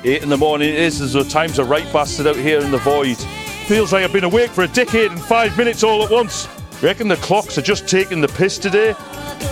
8 in the morning it is, as though time's a right bastard out here in the void. Feels like I've been awake for a decade and 5 minutes all at once. Reckon the clocks are just taking the piss today.